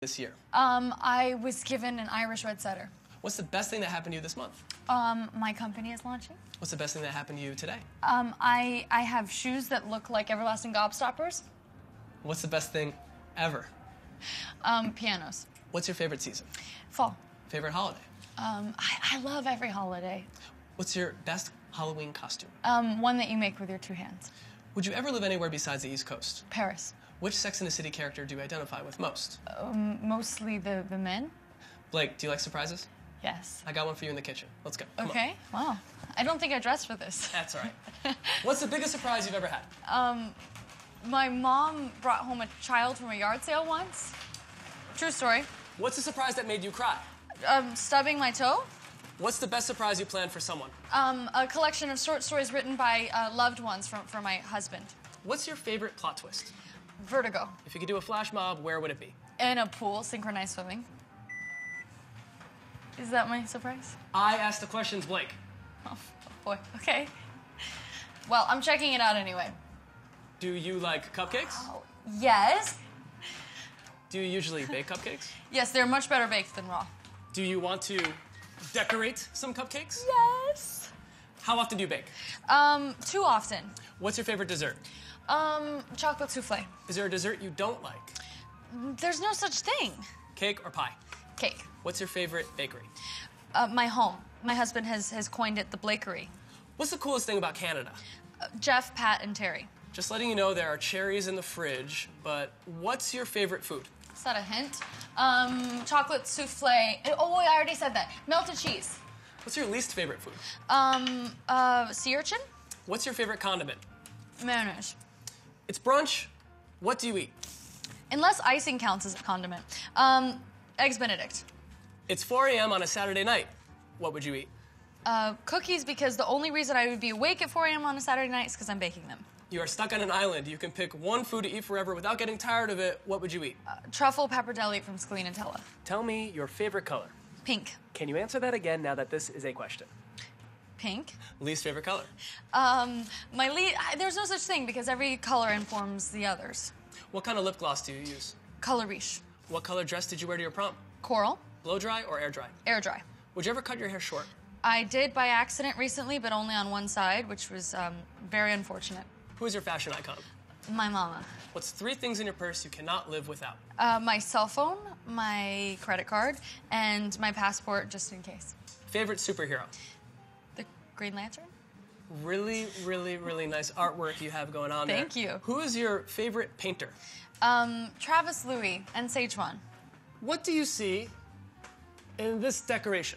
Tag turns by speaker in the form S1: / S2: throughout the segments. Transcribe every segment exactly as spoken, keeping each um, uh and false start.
S1: this year?
S2: Um, I was given an Irish Red Setter.
S1: What's the best thing that happened to you this month?
S2: Um, my company is launching.
S1: What's the best thing that happened to you today?
S2: Um, I, I have shoes that look like everlasting gobstoppers.
S1: What's the best thing ever?
S2: Um, pianos.
S1: What's your favorite season?
S2: Fall.
S1: Favorite holiday?
S2: Um, I, I love every holiday.
S1: What's your best Halloween costume?
S2: Um, one that you make with your two hands.
S1: Would you ever live anywhere besides the East Coast?
S2: Paris.
S1: Which Sex and the City character do you identify with most?
S2: Um, mostly the, the men.
S1: Blake, do you like surprises?
S2: Yes.
S1: I got one for you in the kitchen. Let's go. Come
S2: Okay.
S1: on.
S2: Wow. I don't think I dressed for this.
S1: That's all right. What's the biggest surprise you've ever had?
S2: Um, my mom brought home a child from a yard sale once. True story.
S1: What's the surprise that made you cry?
S2: Um, stubbing my toe.
S1: What's the best surprise you planned for someone?
S2: Um, a collection of short stories written by uh, loved ones from, for my husband.
S1: What's your favorite plot twist?
S2: Vertigo.
S1: If you could do a flash mob, where would it be?
S2: In a pool, synchronized swimming. Is that my surprise?
S1: I asked the questions, Blake.
S2: Oh, boy. Okay. Well, I'm checking it out anyway.
S1: Do you like cupcakes?
S2: Oh, yes.
S1: Do you usually bake cupcakes?
S2: Yes, they're much better baked than raw.
S1: Do you want to decorate some cupcakes?
S2: Yes.
S1: How often do you bake?
S2: Um, too often.
S1: What's your favorite dessert?
S2: Um, chocolate souffle.
S1: Is there a dessert you don't like?
S2: There's no such thing.
S1: Cake or pie?
S2: Cake.
S1: What's your favorite bakery?
S2: Uh, my home. My husband has, has coined it the Blakery.
S1: What's the coolest thing about Canada?
S2: Uh, Jeff, Pat, and Terry.
S1: Just letting you know there are cherries in the fridge, but what's your favorite food?
S2: Is that a hint? Um, chocolate souffle. Oh, I already said that. Melted cheese.
S1: What's your least favorite food?
S2: Um, uh, sea urchin?
S1: What's your favorite condiment?
S2: Mayonnaise.
S1: It's brunch. What do you eat?
S2: Unless icing counts as a condiment. Um, eggs Benedict.
S1: It's four a m on a Saturday night. What would you eat?
S2: Uh, cookies, because the only reason I would be awake at four a m on a Saturday night is because I'm baking them.
S1: You are stuck on an island. You can pick one food to eat forever without getting tired of it. What would you eat?
S2: Uh, truffle pappardelle from Scalinatella.
S1: Tell me your favorite color.
S2: Pink.
S1: Can you answer that again now that this is a question?
S2: Pink.
S1: Least favorite color?
S2: Um, my lead, there's no such thing because every color informs the others.
S1: What kind of lip gloss do you use?
S2: Color Riche.
S1: What color dress did you wear to your prom?
S2: Coral.
S1: Blow dry or air dry?
S2: Air dry.
S1: Would you ever cut your hair short?
S2: I did by accident recently, but only on one side, which was um, very unfortunate.
S1: Who is your fashion icon?
S2: My mama.
S1: What's three things in your purse you cannot live without?
S2: Uh, my cell phone, my credit card, and my passport, just in case.
S1: Favorite superhero?
S2: The Green Lantern?
S1: Really, really, really nice artwork you have going on there.
S2: Thank you.
S1: Who is your favorite painter?
S2: Um, Travis Louis and Szechuan.
S1: What do you see in this decoration?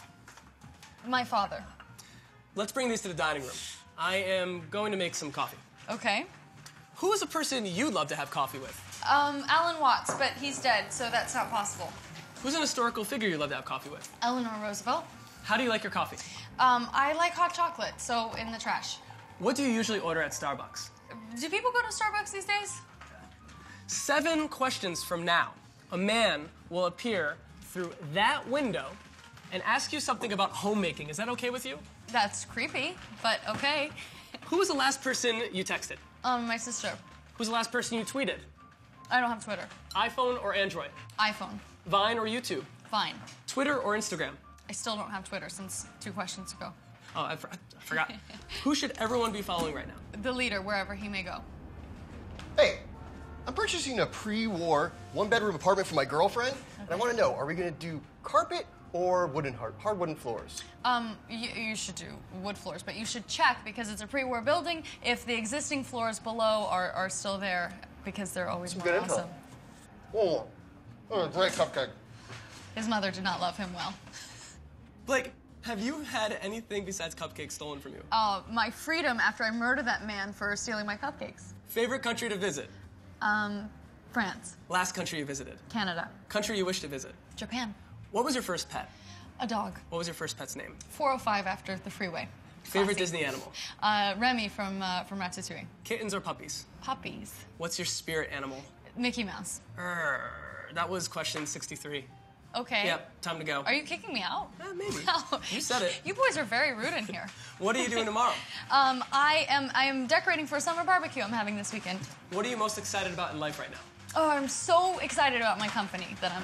S2: My father.
S1: Let's bring these to the dining room. I am going to make some coffee.
S2: Okay.
S1: Who is a person you'd love to have coffee with?
S2: Um, Alan Watts, but he's dead, so that's not possible.
S1: Who's an historical figure you'd love to have coffee with?
S2: Eleanor Roosevelt.
S1: How do you like your coffee?
S2: Um, I like hot chocolate, so in the trash.
S1: What do you usually order at Starbucks?
S2: Do people go to Starbucks these days?
S1: Seven questions from now, a man will appear through that window and ask you something about homemaking. Is that okay with you?
S2: That's creepy, but okay.
S1: Who was the last person you texted?
S2: Um, my sister.
S1: Who's the last person you tweeted?
S2: I don't have Twitter.
S1: iPhone or Android?
S2: iPhone.
S1: Vine or YouTube?
S2: Fine.
S1: Twitter or Instagram?
S2: I still don't have Twitter since two questions ago.
S1: Oh, I, for- I forgot. Who should everyone be following right now?
S2: The leader, wherever he may go.
S3: Hey, I'm purchasing a pre-war one-bedroom apartment for my girlfriend, okay. and I want to know, are we going to do carpet or wooden hard, hard wooden floors?
S2: Um, you, you should do wood floors, but you should check, because it's a pre-war building, if the existing floors below are, are still there, because they're always
S3: Some
S2: more
S3: good
S2: awesome.
S3: info. Whoa, oh, great cupcake.
S2: His mother did not love him well.
S1: Blake, have you had anything besides cupcakes stolen from you?
S2: Uh, my freedom after I murdered that man for stealing my cupcakes.
S1: Favorite country to visit?
S2: Um, France.
S1: Last country you visited?
S2: Canada.
S1: Country you wish to visit?
S2: Japan.
S1: What was your first pet?
S2: A dog.
S1: What was your first pet's name?
S2: four oh five after the freeway.
S1: Favorite
S2: Classy.
S1: Disney animal?
S2: Uh, Remy from, uh, from Ratatouille.
S1: Kittens or puppies?
S2: Puppies.
S1: What's your spirit animal?
S2: Mickey Mouse.
S1: Urgh, that was question sixty-three.
S2: Okay.
S1: Yep, time to go.
S2: Are you kicking me out?
S1: Uh, maybe.
S2: Wow.
S1: You said it.
S2: You boys are very rude in here.
S1: What are you doing tomorrow?
S2: Um, I am I am decorating for a summer barbecue I'm having this weekend.
S1: What are you most excited about in life right now?
S2: Oh, I'm so excited about my company that I'm